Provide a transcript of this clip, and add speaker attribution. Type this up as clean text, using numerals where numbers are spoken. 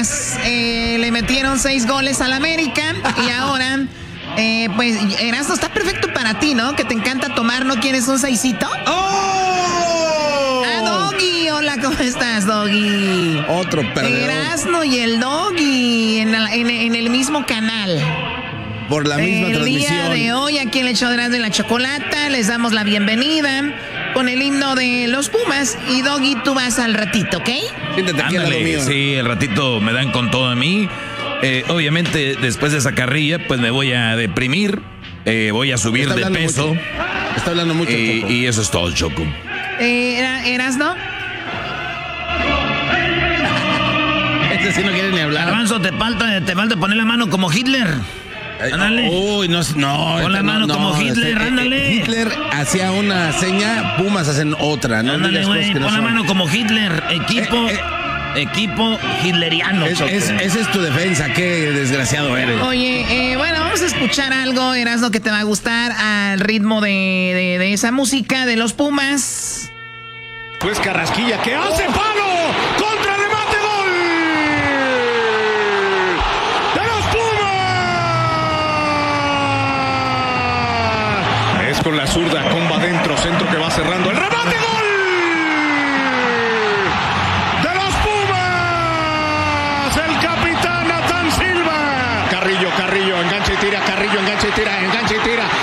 Speaker 1: Pumas le metieron 6 goles al América y ahora, pues, Erasmo, está perfecto para ti, ¿no? Que te encanta tomar, ¿no quieres un 6cito?
Speaker 2: ¡Oh!
Speaker 1: ¡Ah, Doggy! Hola, ¿cómo estás, Doggy?
Speaker 2: Otro perdedor.
Speaker 1: Erasmo y el Doggy en el mismo canal.
Speaker 2: Por la misma transmisión.
Speaker 1: El día de hoy, aquí en el show de Erasmo y la Chocolata, les damos la bienvenida con el himno de los Pumas. Y Doggy, tú vas al ratito, ¿ok?
Speaker 2: Siéntate aquí al lado mío.
Speaker 3: Sí, el ratito me dan con todo a mí. Obviamente, después de esa carrilla, pues me voy a deprimir. Voy a subir de peso.
Speaker 2: Mucho. Está hablando mucho, Choco.
Speaker 3: Y eso es todo, Choco.
Speaker 1: ¿Erasmo?
Speaker 2: Este sí no quiere ni hablar.
Speaker 4: Garbanzo, te falta poner la mano como Hitler. Ándale.
Speaker 2: Uy, no.
Speaker 4: Pon la mano como Hitler, ándale.
Speaker 2: Hitler hacía una seña, Pumas hacen otra. No
Speaker 4: Ándale,
Speaker 2: digas cosas
Speaker 4: güey,
Speaker 2: que no
Speaker 4: pon la
Speaker 2: son.
Speaker 4: mano como Hitler. Equipo hitleriano.
Speaker 2: Esa es tu defensa, qué desgraciado eres.
Speaker 1: Oye, bueno, vamos a escuchar algo, Erasmo, que te va a gustar al ritmo de esa música de los Pumas.
Speaker 5: Pues Carrasquilla, ¿qué hace? ¡Palo! ¡Contra remate! ¡Gol! ¡De los Pumas! Es con la zurda, comba adentro, centro que va cerrando. ¡El remate! ¡Gol! ¡De los Pumas! ¡El capitán Natán Silva! Carrillo, engancha y tira, Carrillo, engancha y tira,